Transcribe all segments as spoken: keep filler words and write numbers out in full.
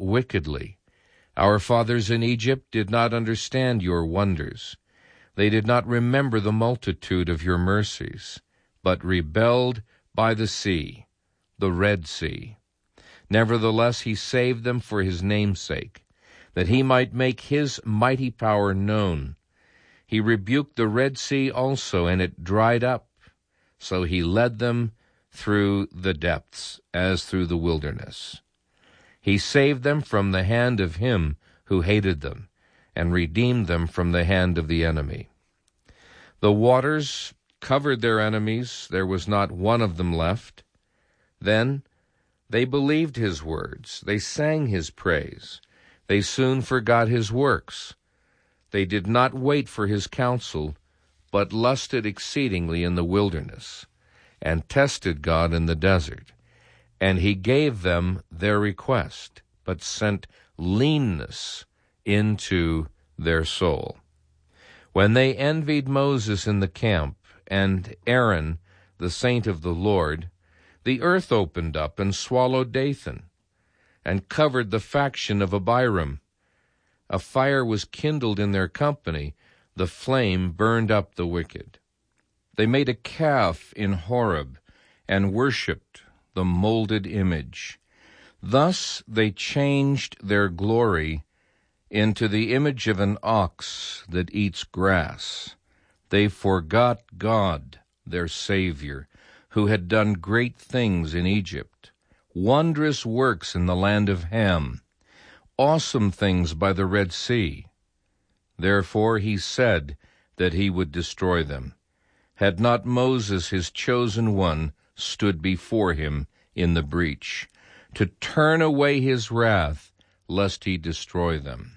wickedly. Our fathers in Egypt did not understand your wonders. They did not remember the multitude of your mercies, but rebelled by the sea, the Red Sea. Nevertheless, he saved them for his name's sake, that he might make his mighty power known. He rebuked the Red Sea also, and it dried up. So he led them through the depths, as through the wilderness. He saved them from the hand of him who hated them, and redeemed them from the hand of the enemy. The waters covered their enemies, there was not one of them left. Then they believed his words, they sang his praise. They soon forgot his works. They did not wait for his counsel, but lusted exceedingly in the wilderness, and tested God in the desert. And he gave them their request, but sent leanness into their soul. When they envied Moses in the camp, and Aaron, the saint of the Lord, the earth opened up and swallowed Dathan, and covered the faction of Abiram. A fire was kindled in their company, the flame burned up the wicked. They made a calf in Horeb, and worshipped the molded image. Thus they changed their glory into the image of an ox that eats grass. They forgot God, their Savior, who had done great things in Egypt, wondrous works in the land of Ham, awesome things by the Red Sea. Therefore he said that he would destroy them, had not Moses, his chosen one, stood before him in the breach, to turn away his wrath, lest he destroy them.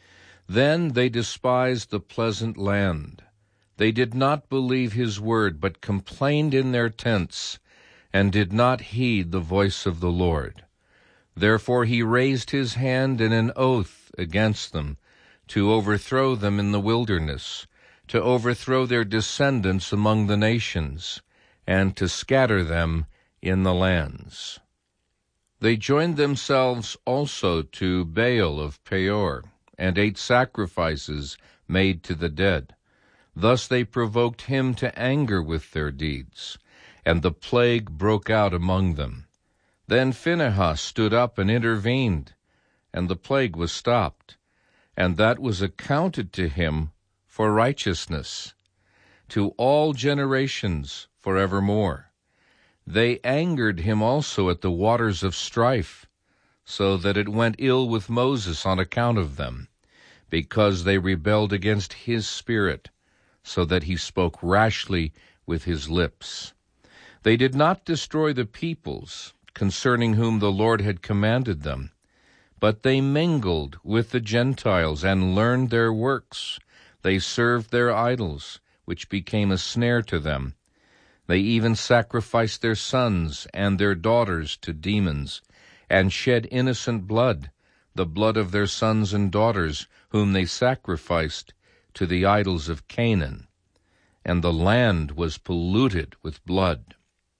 Then they despised the pleasant land. They did not believe his word, but complained in their tents, and did not heed the voice of the Lord. Therefore he raised his hand in an oath against them, to overthrow them in the wilderness, to overthrow their descendants among the nations, and to scatter them in the lands. They joined themselves also to Baal of Peor, and ate sacrifices made to the dead. Thus they provoked him to anger with their deeds, and the plague broke out among them. Then Phinehas stood up and intervened, and the plague was stopped, and that was accounted to him for righteousness, to all generations forevermore. They angered him also at the waters of strife, so that it went ill with Moses on account of them, because they rebelled against his spirit, so that he spoke rashly with his lips. They did not destroy the peoples, concerning whom the Lord had commanded them, but they mingled with the Gentiles and learned their works. They served their idols, which became a snare to them. They even sacrificed their sons and their daughters to demons, and shed innocent blood, the blood of their sons and daughters, whom they sacrificed to the idols of Canaan. And the land was polluted with blood.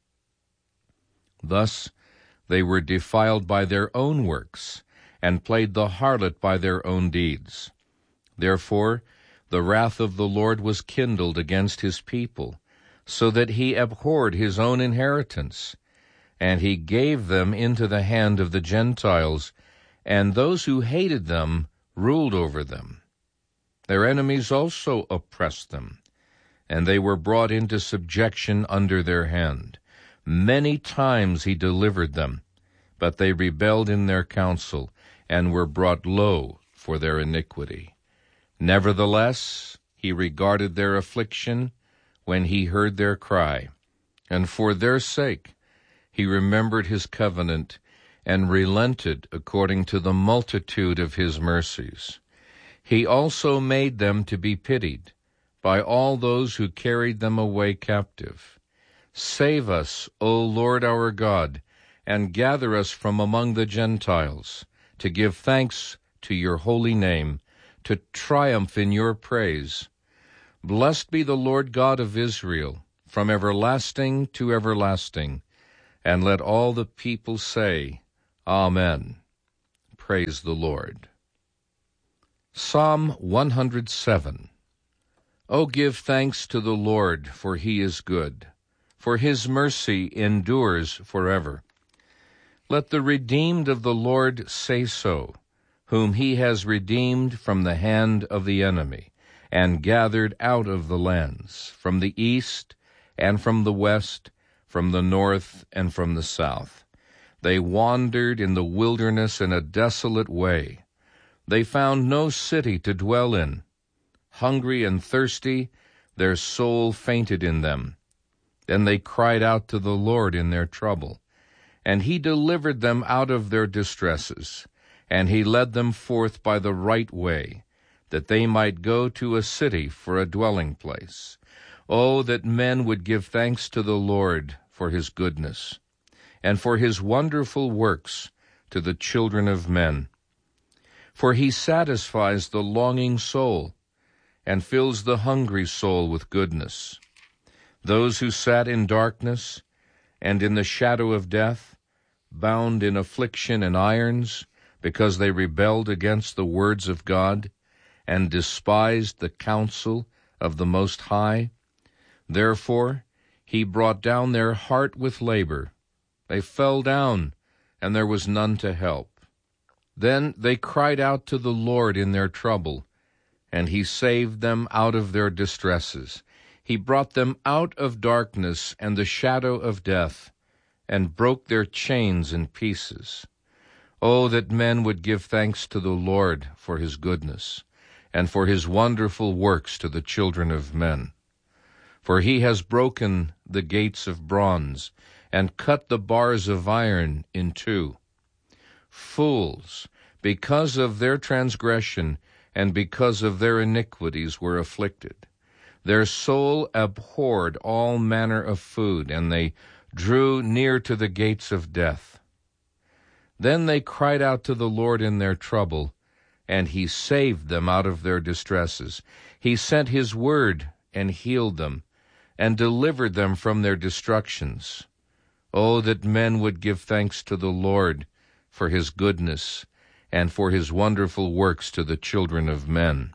Thus they were defiled by their own works, and played the harlot by their own deeds. Therefore the wrath of the Lord was kindled against his people, so that he abhorred his own inheritance, and he gave them into the hand of the Gentiles, and those who hated them ruled over them. Their enemies also oppressed them, and they were brought into subjection under their hand. Many times he delivered them, but they rebelled in their counsel, and were brought low for their iniquity. Nevertheless, he regarded their affliction when he heard their cry, and for their sake he remembered his covenant, and relented according to the multitude of his mercies. He also made them to be pitied by all those who carried them away captive. Save us, O Lord our God, and gather us from among the Gentiles, to give thanks to your holy name, to triumph in your praise. Blessed be the Lord God of Israel, from everlasting to everlasting. And let all the people say, Amen. praise the Lord. Psalm one hundred seven. O give thanks to the Lord, for he is good, for his mercy endures forever. Let the redeemed of the Lord say so, whom he has redeemed from the hand of the enemy, and gathered out of the lands, from the east and from the west, from the north and from the south. They wandered in the wilderness in a desolate way. They found no city to dwell in. Hungry and thirsty, their soul fainted in them. Then they cried out to the Lord in their trouble, and he delivered them out of their distresses, and he led them forth by the right way, that they might go to a city for a dwelling place. Oh, that men would give thanks to the Lord for his goodness, and for his wonderful works to the children of men. For he satisfies the longing soul, and fills the hungry soul with goodness. Those who sat in darkness and in the shadow of death, bound in affliction and irons, because they rebelled against the words of God, and despised the counsel of the Most High. Therefore he brought down their heart with labor. They fell down, and there was none to help. Then they cried out to the Lord in their trouble, and he saved them out of their distresses. He brought them out of darkness and the shadow of death, and broke their chains in pieces. Oh, that men would give thanks to the Lord for his goodness, and for his wonderful works to the children of men. For he has broken the gates of bronze, and cut the bars of iron in two. Fools, because of their transgression and because of their iniquities, were afflicted. Their soul abhorred all manner of food, and they drew near to the gates of death. Then they cried out to the Lord in their trouble, and he saved them out of their distresses. He sent his word and healed them, and delivered them from their destructions. Oh, that men would give thanks to the Lord for his goodness, and for his wonderful works to the children of men.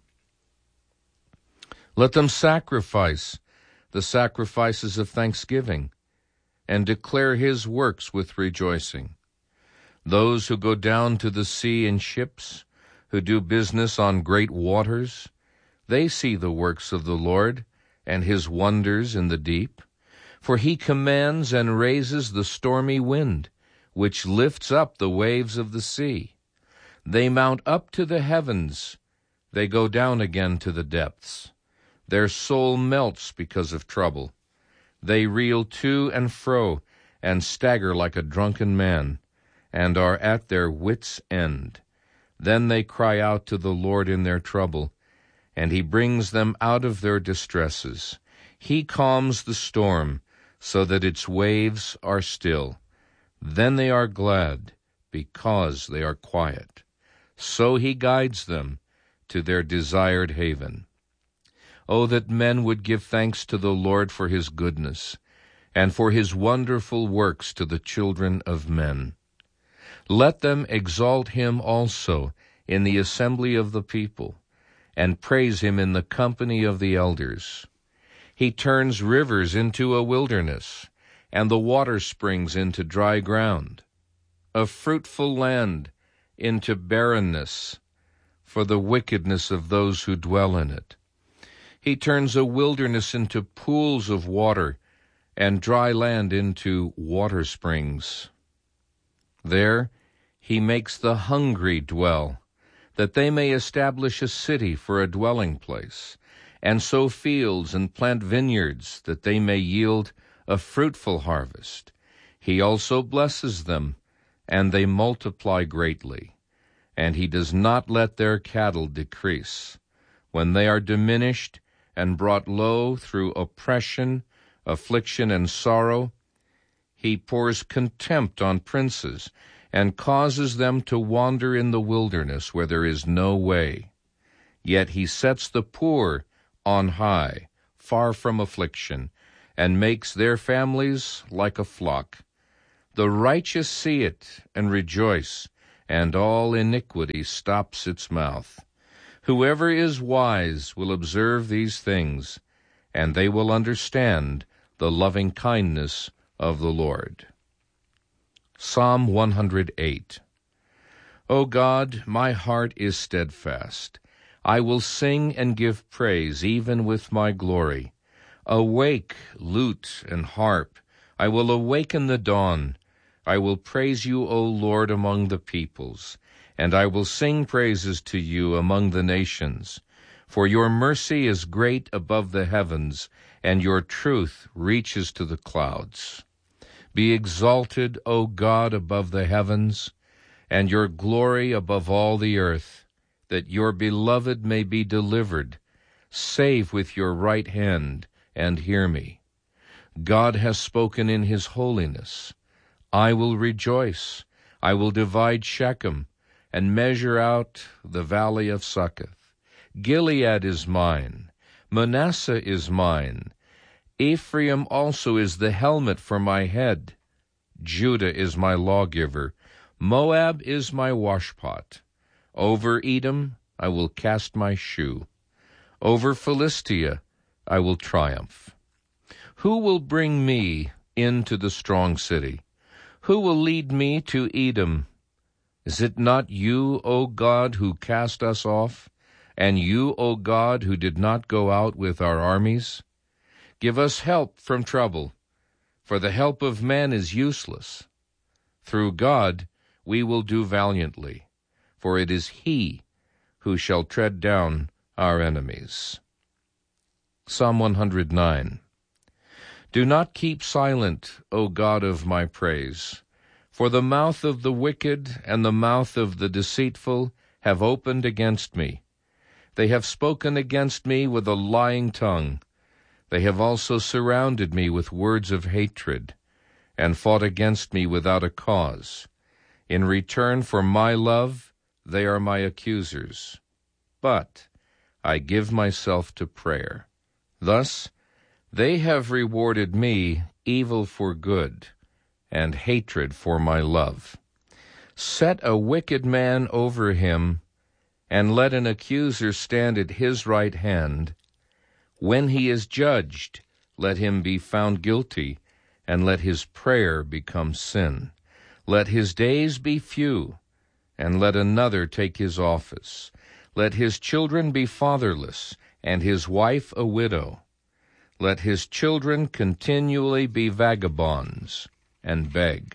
Let them sacrifice the sacrifices of thanksgiving, and declare his works with rejoicing. Those who go down to the sea in ships, who do business on great waters, they see the works of the Lord, and his wonders in the deep. For he commands and raises the stormy wind, which lifts up the waves of the sea. They mount up to the heavens, they go down again to the depths. Their soul melts because of trouble. They reel to and fro, and stagger like a drunken man, and are at their wits' end. Then they cry out to the Lord in their trouble, and he brings them out of their distresses. He calms the storm, so that its waves are still. Then they are glad, because they are quiet. So he guides them to their desired haven. Oh, that men would give thanks to the Lord for his goodness, and for his wonderful works to the children of men. Let them exalt him also in the assembly of the people, and praise him in the company of the elders. He turns rivers into a wilderness, and the water springs into dry ground, a fruitful land into barrenness, for the wickedness of those who dwell in it. He turns a wilderness into pools of water, and dry land into water springs. There he makes the hungry dwell, that they may establish a city for a dwelling place, and sow fields and plant vineyards, that they may yield a fruitful harvest. He also blesses them, and they multiply greatly. And he does not let their cattle decrease. When they are diminished and brought low through oppression, affliction, and sorrow, he pours contempt on princes, and causes them to wander in the wilderness where there is no way. Yet he sets the poor on high, far from affliction, and makes their families like a flock. The righteous see it and rejoice, and all iniquity stops its mouth. Whoever is wise will observe these things, and they will understand the loving kindness of the Lord. Psalm one hundred eight. O God, my heart is steadfast. I will sing and give praise, even with my glory. Awake, lute and harp. I will awaken the dawn. I will praise you, O Lord, among the peoples, and I will sing praises to you among the nations. For your mercy is great above the heavens, and your truth reaches to the clouds. Be exalted, O God, above the heavens, and your glory above all the earth, that your beloved may be delivered. Save with your right hand, and hear me. God has spoken in his holiness. I will rejoice. I will divide Shechem, and measure out the valley of Succoth. Gilead is mine. Manasseh is mine. Ephraim also is the helmet for my head. Judah is my lawgiver. Moab is my washpot. Over Edom I will cast my shoe. Over Philistia I will triumph. Who will bring me into the strong city? Who will lead me to Edom? Is it not you, O God, who cast us off, and you, O God, who did not go out with our armies? Give us help from trouble, for the help of man is useless. Through God we will do valiantly, for it is he who shall tread down our enemies. Psalm one hundred nine. Do not keep silent, O God of my praise, for the mouth of the wicked and the mouth of the deceitful have opened against me. They have spoken against me with a lying tongue. They have also surrounded me with words of hatred, and fought against me without a cause. In return for my love, they are my accusers. But I give myself to prayer. Thus they have rewarded me evil for good, and hatred for my love. Set a wicked man over him, and let an accuser stand at his right hand. When he is judged, let him be found guilty, and let his prayer become sin. Let his days be few, and let another take his office. Let his children be fatherless, and his wife a widow. Let his children continually be vagabonds, and beg.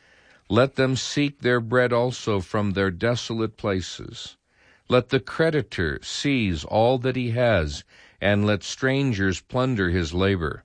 Let them seek their bread also from their desolate places. Let the creditor seize all that he has, and let strangers plunder his labor.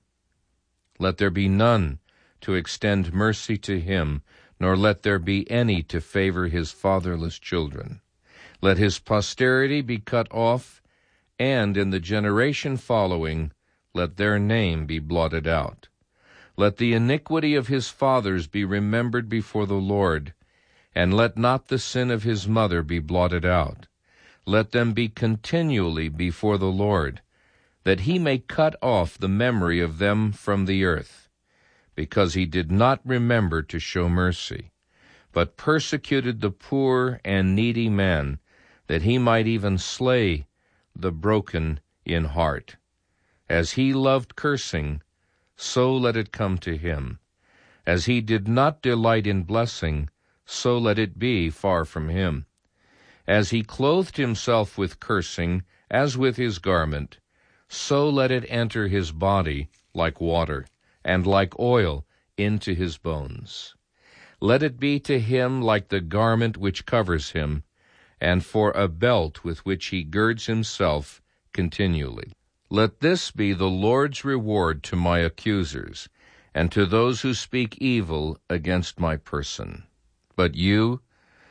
Let there be none to extend mercy to him, nor let there be any to favor his fatherless children. Let his posterity be cut off, and in the generation following, let their name be blotted out. Let the iniquity of his fathers be remembered before the Lord, and let not the sin of his mother be blotted out. Let them be continually before the Lord, that he may cut off the memory of them from the earth, because he did not remember to show mercy, but persecuted the poor and needy man, that he might even slay the broken in heart. As he loved cursing, so let it come to him. As he did not delight in blessing, so let it be far from him. As he clothed himself with cursing, as with his garment, so let it enter his body like water, and like oil into his bones. Let it be to him like the garment which covers him, and for a belt with which he girds himself continually. Let this be the Lord's reward to my accusers, and to those who speak evil against my person. But you,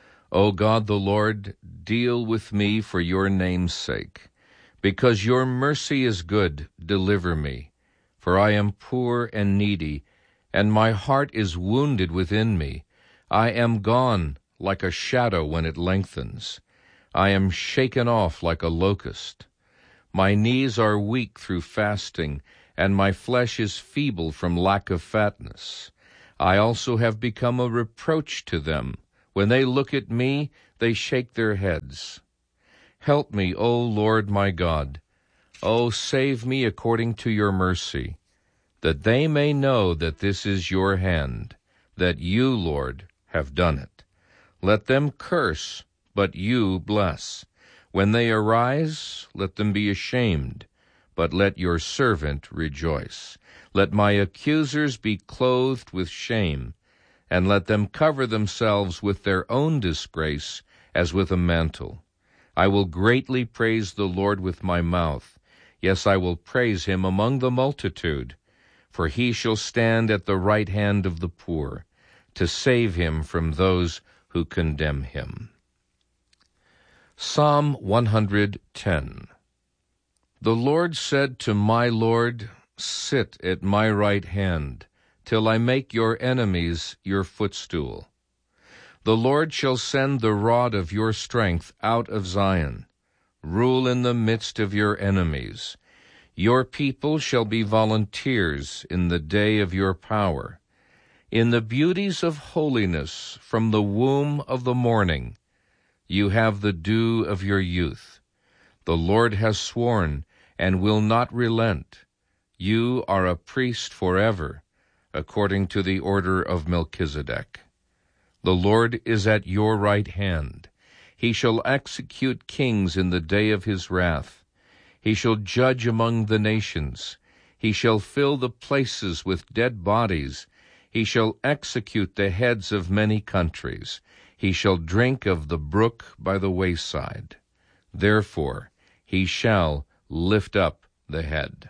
O God the Lord, deal with me for your name's sake. Because your mercy is good, deliver me. For I am poor and needy, and my heart is wounded within me. I am gone like a shadow when it lengthens. I am shaken off like a locust. My knees are weak through fasting, and my flesh is feeble from lack of fatness. I also have become a reproach to them, When they look at me, they shake their heads. Help me, O Lord my God. O save me according to your mercy, that they may know that this is your hand, that you, Lord, have done it. Let them curse, but you bless. When they arise, let them be ashamed, but let your servant rejoice. Let my accusers be clothed with shame, and let them cover themselves with their own disgrace as with a mantle. I will greatly praise the Lord with my mouth. Yes, I will praise him among the multitude, for he shall stand at the right hand of the poor, to save him from those who condemn him. Psalm one hundred ten. The Lord said to my Lord, sit at my right hand, till I make your enemies your footstool. The Lord shall send the rod of your strength out of Zion. Rule in the midst of your enemies. Your people shall be volunteers in the day of your power. In the beauties of holiness from the womb of the morning, you have the dew of your youth. The Lord has sworn and will not relent. You are a priest forever, according to the order of Melchizedek. The Lord is at your right hand. He shall execute kings in the day of his wrath. He shall judge among the nations. He shall fill the places with dead bodies. He shall execute the heads of many countries. He shall drink of the brook by the wayside. Therefore he shall lift up the head.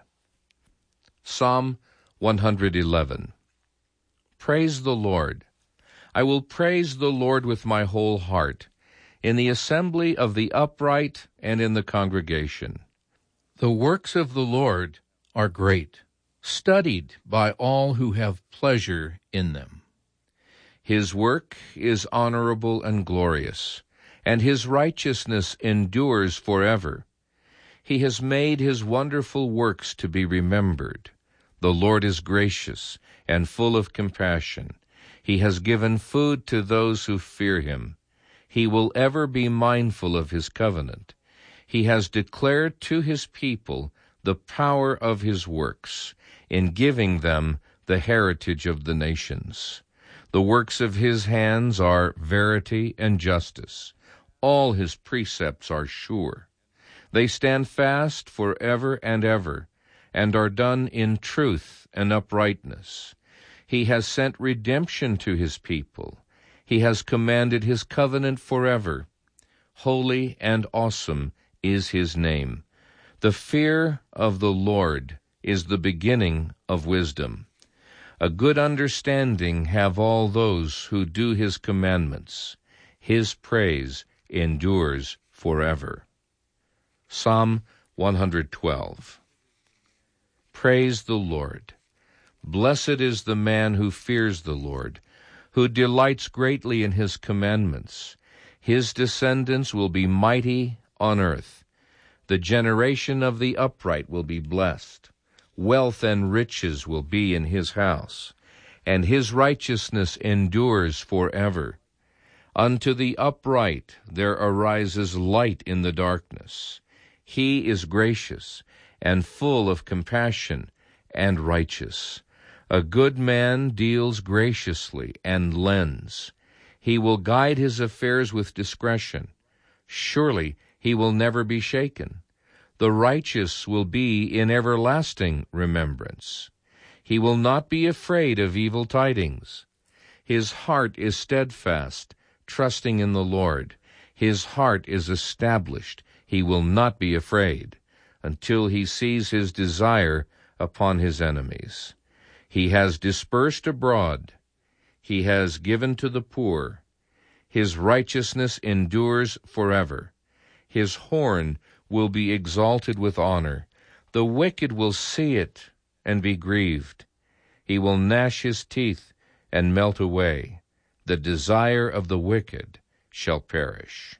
Psalm one hundred eleven. Praise the Lord. I will praise the Lord with my whole heart, in the assembly of the upright and in the congregation. The works of the Lord are great, studied by all who have pleasure in them. His work is honorable and glorious, and his righteousness endures forever. He has made his wonderful works to be remembered. The Lord is gracious and full of compassion. He has given food to those who fear him. He will ever be mindful of his covenant. He has declared to his people the power of his works, in giving them the heritage of the nations. The works of his hands are verity and justice. All his precepts are sure. They stand fast forever and ever, and are done in truth and uprightness. He has sent redemption to his people. He has commanded his covenant forever. Holy and awesome is his name. The fear of the Lord is the beginning of wisdom. A good understanding have all those who do his commandments. His praise endures forever. Psalm one hundred twelve. Praise the Lord. Blessed is the man who fears the Lord, who delights greatly in his commandments. His descendants will be mighty on earth. The generation of the upright will be blessed. Wealth and riches will be in his house, and his righteousness endures forever. Unto the upright there arises light in the darkness. He is gracious and full of compassion and righteous. A good man deals graciously and lends. He will guide his affairs with discretion. Surely he will never be shaken. The righteous will be in everlasting remembrance. He will not be afraid of evil tidings. His heart is steadfast, trusting in the Lord. His heart is established. He will not be afraid until he sees his desire upon his enemies. He has dispersed abroad. He has given to the poor. His righteousness endures forever. His horn will be exalted with honor. The wicked will see it and be grieved. He will gnash his teeth and melt away. The desire of the wicked shall perish.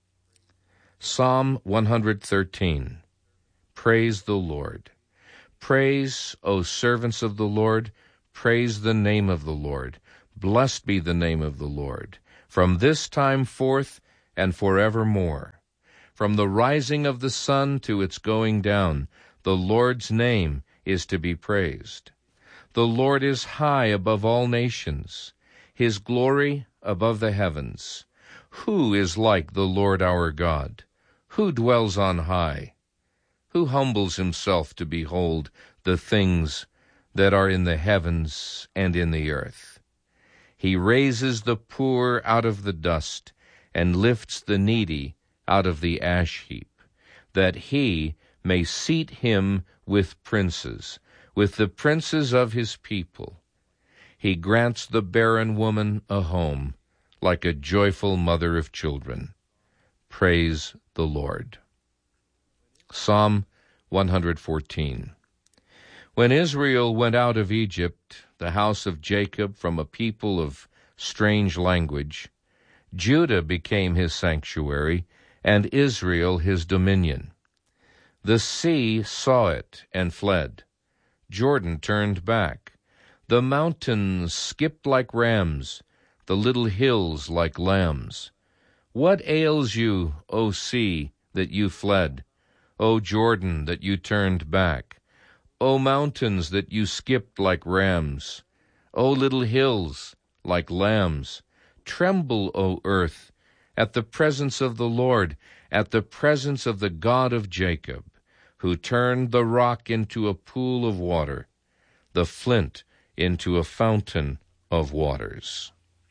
Psalm one hundred thirteen. Praise the Lord. Praise, O servants of the Lord. Praise the name of the Lord. Blessed be the name of the Lord. from this time forth and forevermore. From the rising of the sun to its going down, the Lord's name is to be praised. The Lord is high above all nations, his glory above the heavens. Who is like the Lord our God? Who dwells on high? Who humbles himself to behold the things that are in the heavens and in the earth? He raises the poor out of the dust and lifts the needy out of the ash heap, that he may seat him with princes, with the princes of his people. He grants the barren woman a home, like a joyful mother of children. Praise the Lord. Psalm one hundred fourteen. When Israel went out of Egypt, the house of Jacob from a people of strange language, Judah became his sanctuary, and Israel his dominion. The sea saw it and fled. Jordan turned back. The mountains skipped like rams, the little hills like lambs. What ails you, O sea, that you fled? O Jordan, that you turned back? O mountains, that you skipped like rams? O little hills, like lambs? Tremble, O earth, at the presence of the Lord, at the presence of the God of Jacob, who turned the rock into a pool of water, the flint into a fountain of waters.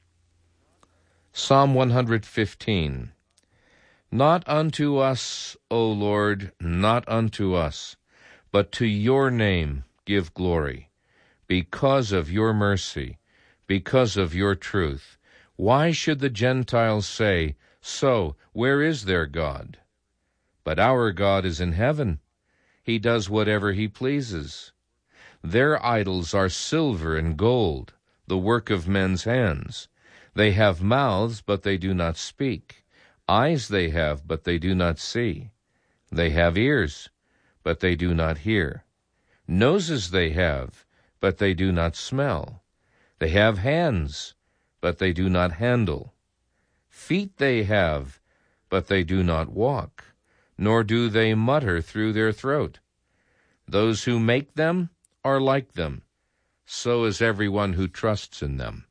Psalm one hundred fifteen. Not unto us, O Lord, not unto us, but to your name give glory, because of your mercy, because of your truth. Why should the Gentiles say, so, where is their God? But our God is in heaven. He does whatever he pleases. Their idols are silver and gold, the work of men's hands. They have mouths, but they do not speak. Eyes they have, but they do not see. They have ears, but they do not hear. Noses they have, but they do not smell. They have hands, but they do not handle. Feet they have, but they do not walk, nor do they mutter through their throat. Those who make them are like them, so is everyone who trusts in them.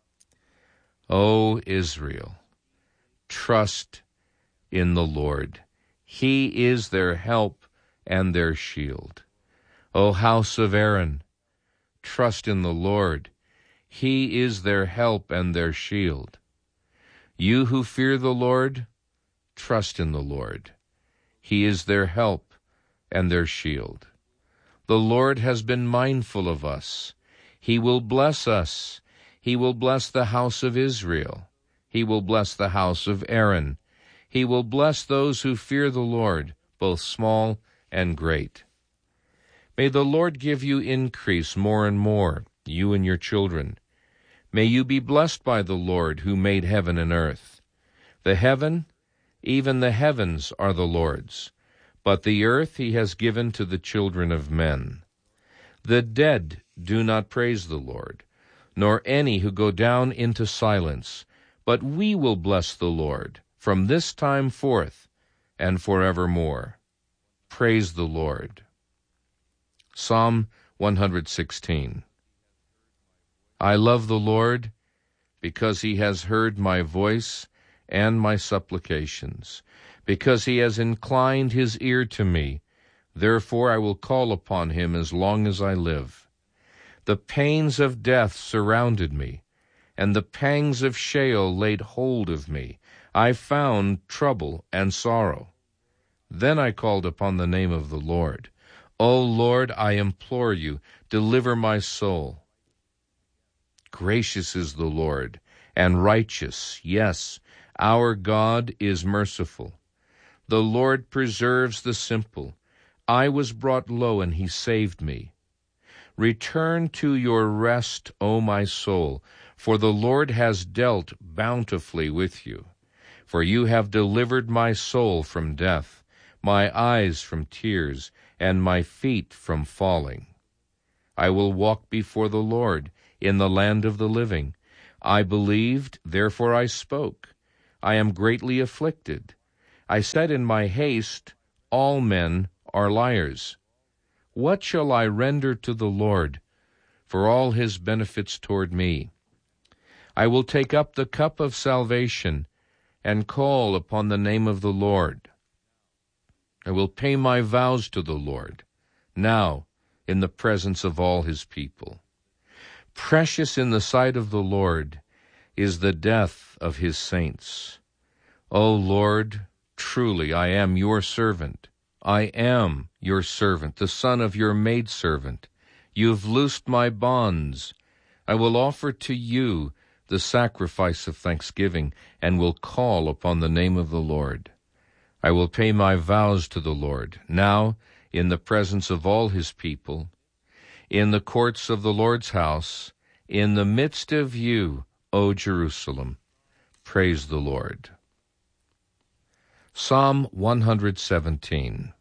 O Israel, trust in the Lord. He is their help and their shield. O house of Aaron, trust in the Lord. He is their help and their shield. You who fear the Lord, trust in the Lord. He is their help and their shield. The Lord has been mindful of us. He will bless us. He will bless the house of Israel. He will bless the house of Aaron. He will bless those who fear the Lord, both small and great. May the Lord give you increase more and more, you and your children. May you be blessed by the Lord who made heaven and earth. The heaven, even the heavens, are the Lord's, but the earth he has given to the children of men. The dead do not praise the Lord, nor any who go down into silence, but we will bless the Lord from this time forth and forevermore. Praise the Lord. Psalm one hundred sixteen. I love the Lord because he has heard my voice and my supplications, because he has inclined his ear to me. Therefore I will call upon him as long as I live. The pains of death surrounded me, and the pangs of Sheol laid hold of me. I found trouble and sorrow. Then I called upon the name of the Lord. O Lord, I implore you, deliver my soul. Gracious is the Lord, and righteous, yes, our God is merciful. The Lord preserves the simple. I was brought low, and he saved me. Return to your rest, O my soul, for the Lord has dealt bountifully with you. For you have delivered my soul from death, my eyes from tears, and my feet from falling. I will walk before the Lord in the land of the living. I believed, therefore I spoke. I am greatly afflicted. I said in my haste, all men are liars. What shall I render to the Lord for all his benefits toward me? I will take up the cup of salvation and call upon the name of the Lord. I will pay my vows to the Lord, now in the presence of all his people. Precious in the sight of the Lord is the death of his saints. O Lord, truly I am your servant. I am your servant, the son of your maidservant. You have loosed my bonds. I will offer to you the sacrifice of thanksgiving, and will call upon the name of the Lord. I will pay my vows to the Lord, now in the presence of all his people, in the courts of the Lord's house, in the midst of you, O Jerusalem. Praise the Lord. Psalm one hundred seventeen.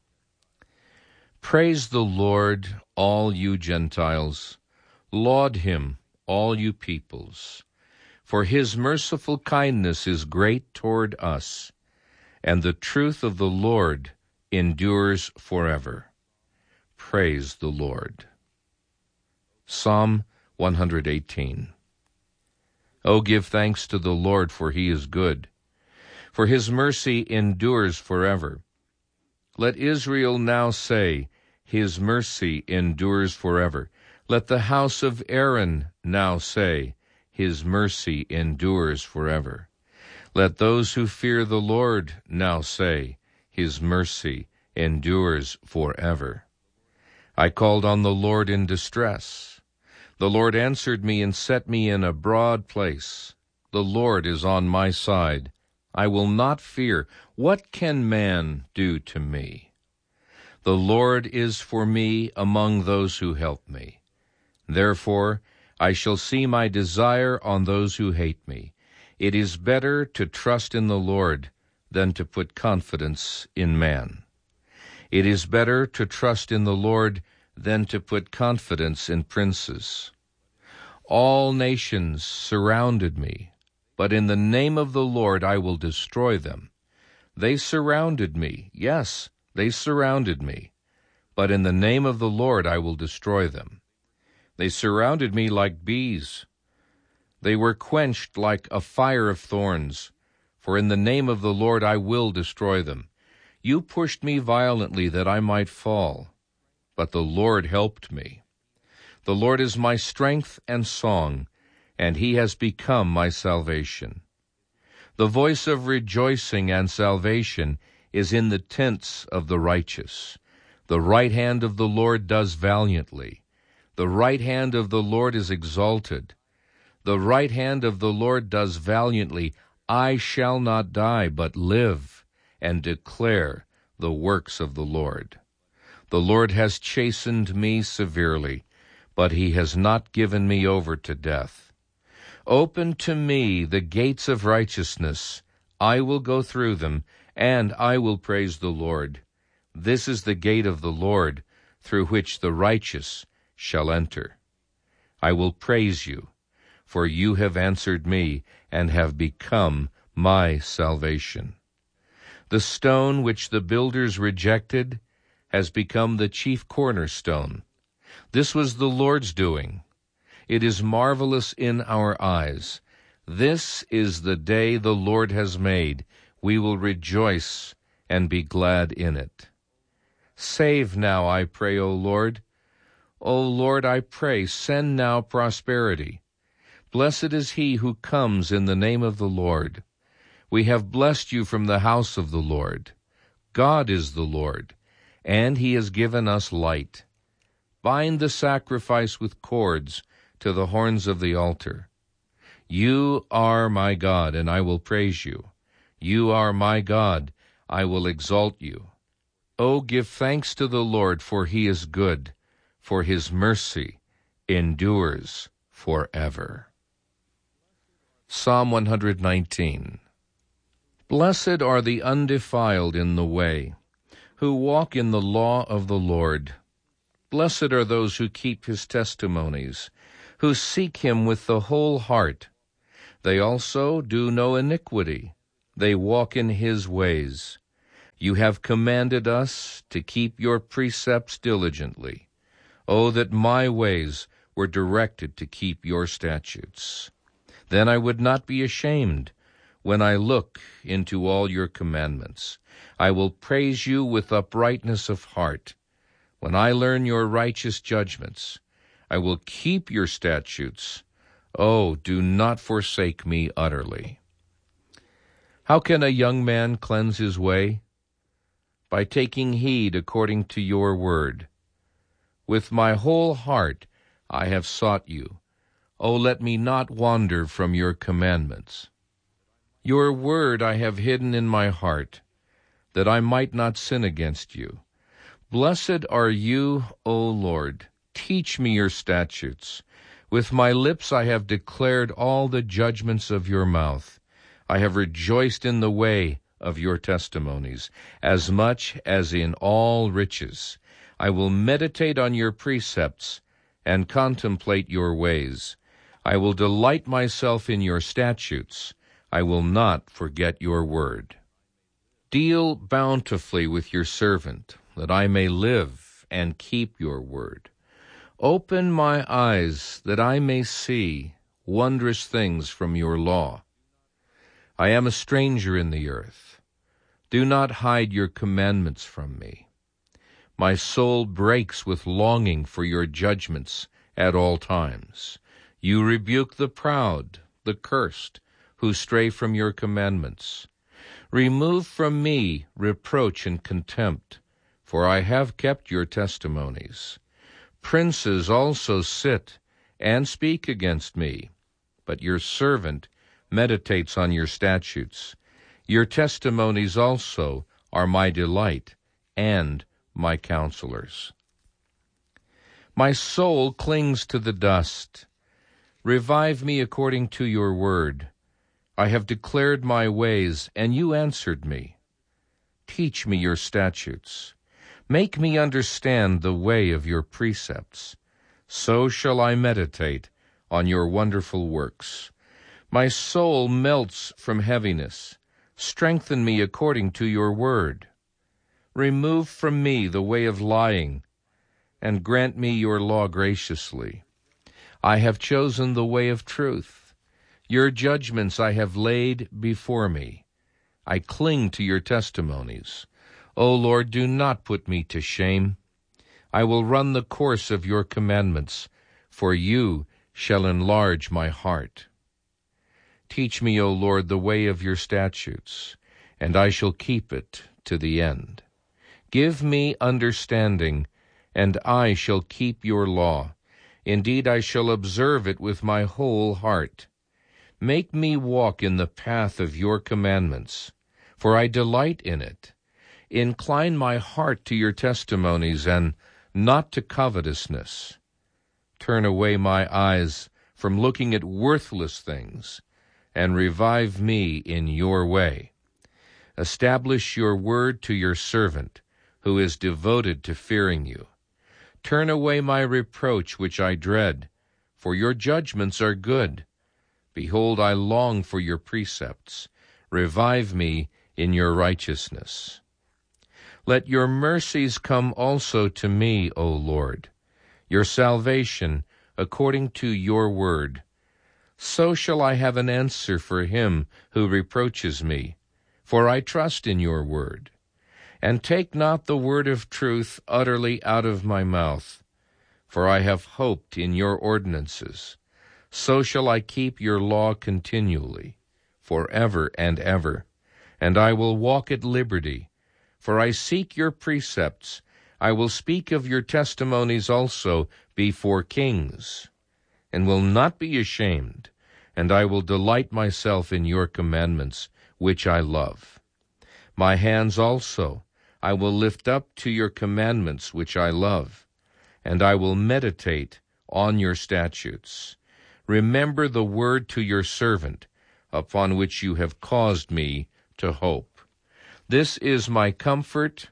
Praise the Lord, all you Gentiles. Laud him, all you peoples. For his merciful kindness is great toward us, and the truth of the Lord endures forever. Praise the Lord. Psalm one hundred eighteen. O give thanks to the Lord, for he is good, for his mercy endures forever. Let Israel now say, his mercy endures forever. Let the house of Aaron now say, his mercy endures forever. Let those who fear the Lord now say, his mercy endures forever. I called on the Lord in distress. The Lord answered me and set me in a broad place. The Lord is on my side. I will not fear. What can man do to me? The Lord is for me among those who help me. Therefore I shall see my desire on those who hate me. It is better to trust in the Lord than to put confidence in man. It is better to trust in the Lord than to put confidence in princes. All nations surrounded me, but in the name of the Lord I will destroy them. They surrounded me, yes, they surrounded me, but in the name of the Lord I will destroy them. They surrounded me like bees. They were quenched like a fire of thorns, for in the name of the Lord I will destroy them. You pushed me violently that I might fall, but the Lord helped me. The Lord is my strength and song, and he has become my salvation. The voice of rejoicing and salvation is in the tents of the righteous. The right hand of the Lord does valiantly. The right hand of the Lord is exalted. The right hand of the Lord does valiantly. I shall not die, but live, and declare the works of the Lord. The Lord has chastened me severely, but he has not given me over to death. Open to me the gates of righteousness. I will go through them, and I will praise the Lord. This is the gate of the Lord, through which the righteous shall enter. I will praise you, for you have answered me and have become my salvation. The stone which the builders rejected has become the chief cornerstone. This was the Lord's doing. It is marvelous in our eyes. This is the day the Lord has made. We will rejoice and be glad in it. Save now, I pray, O Lord. O Lord, I pray, send now prosperity. Blessed is he who comes in the name of the Lord. We have blessed you from the house of the Lord. God is the Lord, and he has given us light. Bind the sacrifice with cords to the horns of the altar. You are my God, and I will praise you. You are my God, I will exalt you. O give thanks to the Lord, for he is good, for his mercy endures forever. Psalm one hundred nineteen. Blessed are the undefiled in the way, who walk in the law of the Lord. Blessed are those who keep his testimonies, who seek him with the whole heart. They also do no iniquity. They walk in his ways. You have commanded us to keep your precepts diligently. Oh, that my ways were directed to keep your statutes. Then I would not be ashamed when I look into all your commandments. I will praise you with uprightness of heart. When I learn your righteous judgments, I will keep your statutes. Oh, do not forsake me utterly. How can a young man cleanse his way? By taking heed according to your word. With my whole heart I have sought you. Oh, let me not wander from your commandments. Your word I have hidden in my heart, that I might not sin against you. Blessed are you, O Lord. Teach me your statutes. With my lips I have declared all the judgments of your mouth. I have rejoiced in the way of your testimonies, as much as in all riches. I will meditate on your precepts and contemplate your ways. I will delight myself in your statutes. I will not forget your word. Deal bountifully with your servant, that I may live and keep your word. Open my eyes, that I may see wondrous things from your law. I am a stranger in the earth. Do not hide your commandments from me. My soul breaks with longing for your judgments at all times. You rebuke the proud, the cursed, who stray from your commandments. Remove from me reproach and contempt, for I have kept your testimonies. Princes also sit and speak against me, but your servant meditates on your statutes. Your testimonies also are my delight and my counselors. My soul clings to the dust. Revive me according to your word. I have declared my ways, and you answered me. Teach me your statutes. Make me understand the way of your precepts. So shall I meditate on your wonderful works. My soul melts from heaviness. Strengthen me according to your word. Remove from me the way of lying, and grant me your law graciously. I have chosen the way of truth. Your judgments I have laid before me. I cling to your testimonies. O Lord, do not put me to shame. I will run the course of your commandments, for you shall enlarge my heart. Teach me, O Lord, the way of your statutes, and I shall keep it to the end. Give me understanding, and I shall keep your law. Indeed, I shall observe it with my whole heart. Make me walk in the path of your commandments, for I delight in it. Incline my heart to your testimonies, and not to covetousness. Turn away my eyes from looking at worthless things, and revive me in your way. Establish your word to your servant, who is devoted to fearing you. Turn away my reproach which I dread, for your judgments are good. Behold, I long for your precepts. Revive me in your righteousness. Let your mercies come also to me, O Lord, your salvation according to your word. So shall I have an answer for him who reproaches me, for I trust in your word. And take not the word of truth utterly out of my mouth, for I have hoped in your ordinances. So shall I keep your law continually, forever and ever, and I will walk at liberty, for I seek your precepts. I will speak of your testimonies also before kings, and will not be ashamed, and I will delight myself in your commandments, which I love. My hands also I will lift up to your commandments, which I love, and I will meditate on your statutes. Remember the word to your servant, upon which you have caused me to hope. This is my comfort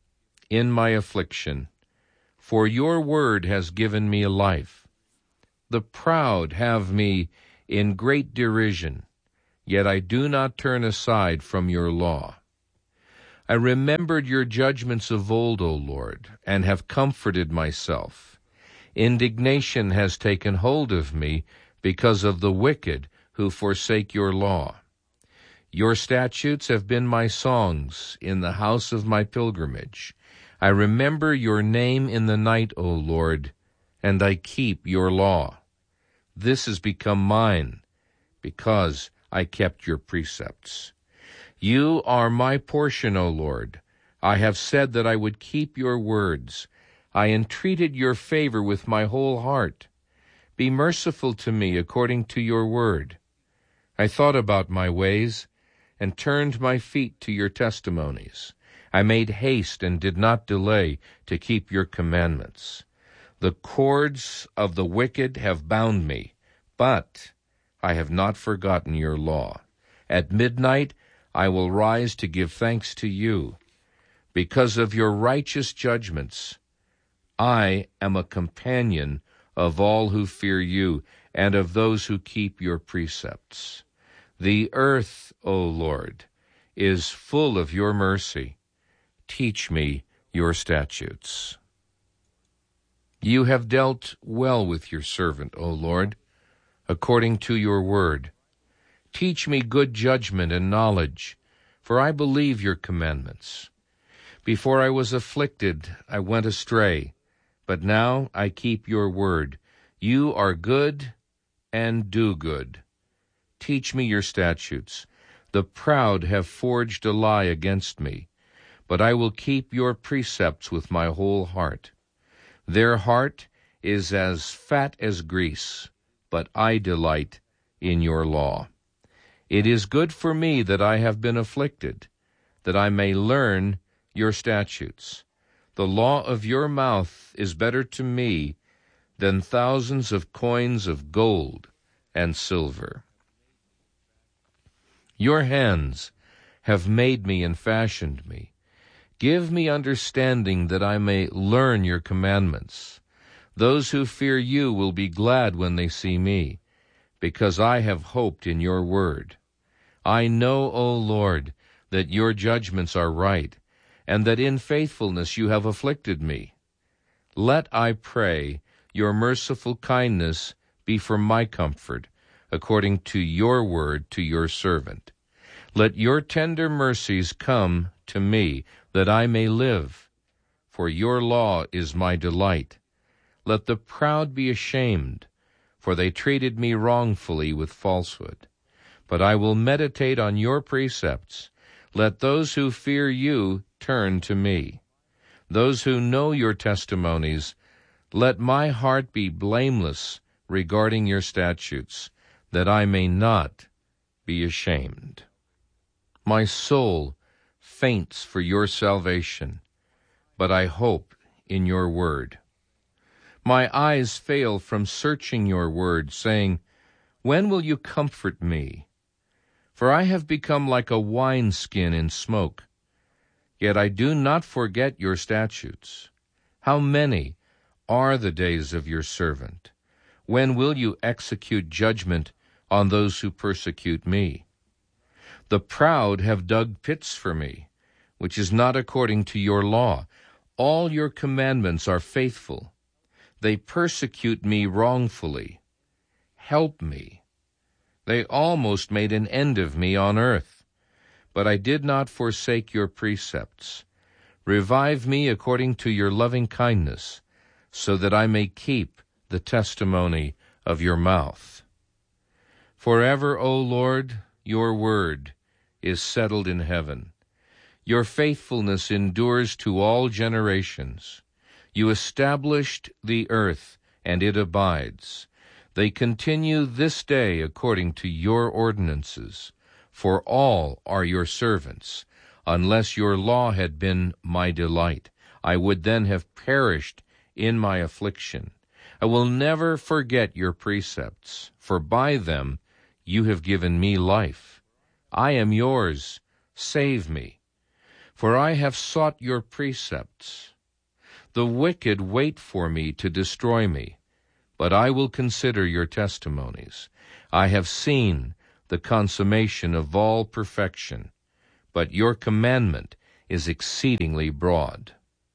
in my affliction, for your word has given me life. The proud have me in great derision, yet I do not turn aside from your law. I remembered your judgments of old, O Lord, and have comforted myself. Indignation has taken hold of me because of the wicked who forsake your law. Your statutes have been my songs in the house of my pilgrimage. I remember your name in the night, O Lord, and I keep your law. This has become mine, because I kept your precepts. You are my portion, O Lord. I have said that I would keep your words. I entreated your favor with my whole heart. Be merciful to me according to your word. I thought about my ways and turned my feet to your testimonies. I made haste and did not delay to keep your commandments. The cords of the wicked have bound me, but I have not forgotten your law. At midnight I will rise to give thanks to you. Because of your righteous judgments, I am a companion of all who fear you and of those who keep your precepts. The earth, O Lord, is full of your mercy. Teach me your statutes. You have dealt well with your servant, O Lord, according to your word. Teach me good judgment and knowledge, for I believe your commandments. Before I was afflicted, I went astray, but now I keep your word. You are good and do good. Teach me your statutes. The proud have forged a lie against me, but I will keep your precepts with my whole heart. Their heart is as fat as grease, but I delight in your law. It is good for me that I have been afflicted, that I may learn your statutes. The law of your mouth is better to me than thousands of coins of gold and silver. Your hands have made me and fashioned me. Give me understanding that I may learn your commandments. Those who fear you will be glad when they see me, because I have hoped in your word. I know, O Lord, that your judgments are right, and that in faithfulness you have afflicted me. Let, I pray, your merciful kindness be for my comfort, according to your word to your servant. Let your tender mercies come to me, that I may live, for your law is my delight. Let the proud be ashamed, for they treated me wrongfully with falsehood. But I will meditate on your precepts. Let those who fear you turn to me. Those who know your testimonies, let my heart be blameless regarding your statutes, that I may not be ashamed. My soul faints for your salvation, but I hope in your word. My eyes fail from searching your word, saying, when will you comfort me? For I have become like a wineskin in smoke. Yet I do not forget your statutes. How many are the days of your servant? When will you execute judgment on those who persecute me? The proud have dug pits for me, which is not according to your law. All your commandments are faithful. They persecute me wrongfully. Help me. They almost made an end of me on earth, but I did not forsake your precepts. Revive me according to your loving kindness, so that I may keep the testimony of your mouth. Forever, O Lord, your word is settled in heaven. Your faithfulness endures to all generations. You established the earth, and it abides. They continue this day according to your ordinances, for all are your servants. Unless your law had been my delight, I would then have perished in my affliction. I will never forget your precepts, for by them you have given me life. I am yours, save me, for I have sought your precepts. The wicked wait for me to destroy me, but I will consider your testimonies. I have seen the consummation of all perfection, but your commandment is exceedingly broad.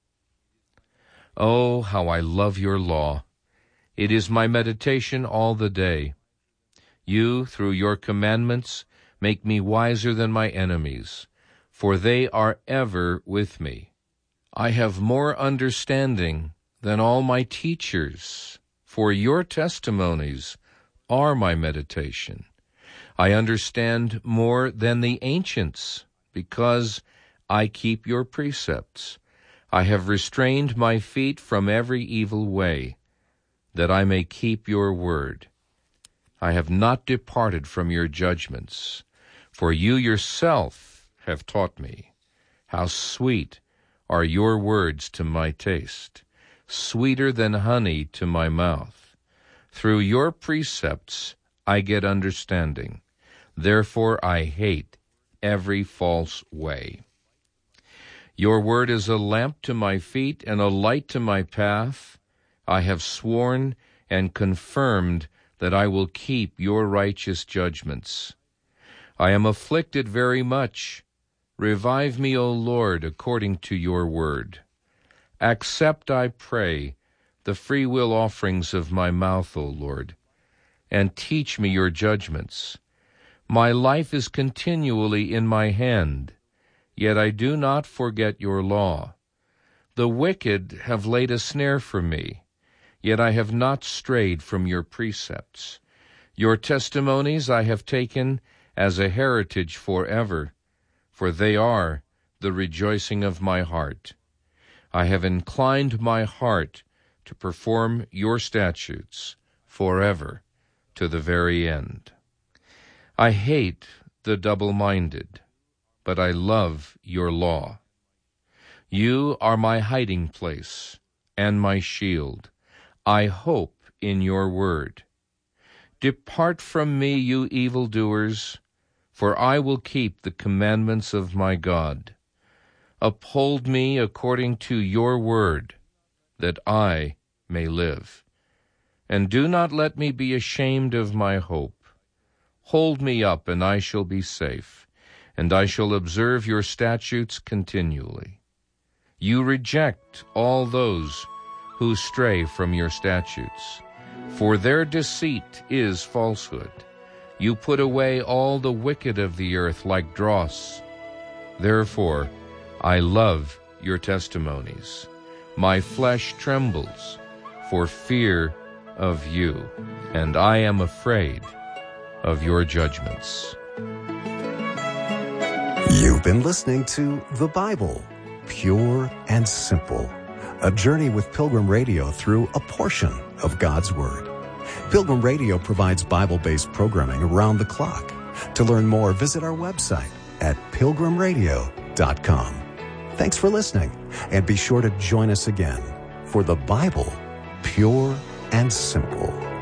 Oh, how I love your law! It is my meditation all the day. You, through your commandments, make me wiser than my enemies, for they are ever with me. I have more understanding than all my teachers, for your testimonies are my meditation. I understand more than the ancients, because I keep your precepts. I have restrained my feet from every evil way, that I may keep your word. I have not departed from your judgments, for you yourself have taught me. How sweet are your words to my taste, sweeter than honey to my mouth. Through your precepts I get understanding. Therefore I hate every false way. Your word is a lamp to my feet and a light to my path. I have sworn and confirmed that I will keep your righteous judgments. I am afflicted very much. Revive me, O Lord, according to your word. Accept, I pray, the freewill offerings of my mouth, O Lord, and teach me your judgments. My life is continually in my hand, yet I do not forget your law. The wicked have laid a snare for me, yet I have not strayed from your precepts. Your testimonies I have taken as a heritage forever, for they are the rejoicing of my heart. I have inclined my heart to perform your statutes forever to the very end. I hate the double-minded, but I love your law. You are my hiding place and my shield. I hope in your word. Depart from me, you evildoers, for I will keep the commandments of my God. Uphold me according to your word, that I may live. And do not let me be ashamed of my hope. Hold me up, and I shall be safe, and I shall observe your statutes continually. You reject all those who stray from your statutes, for their deceit is falsehood. You put away all the wicked of the earth like dross. Therefore, I love your testimonies. My flesh trembles for fear of you, and I am afraid of your judgments. You've been listening to The Bible, Pure and Simple, a journey with Pilgrim Radio through a portion of God's Word. Pilgrim Radio provides Bible-based programming around the clock. To learn more, visit our website at pilgrim radio dot com. Thanks for listening, and be sure to join us again for The Bible, Pure and Simple.